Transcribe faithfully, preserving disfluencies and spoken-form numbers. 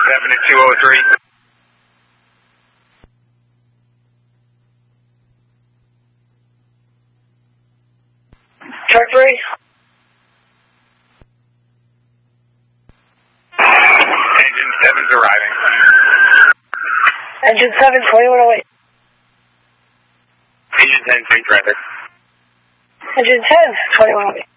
seven to two oh three. Track three. Engine seven's arriving. Engine seven, twenty-one oh eight. Engine ten, please, right there. Engine ten, twenty-one oh eight.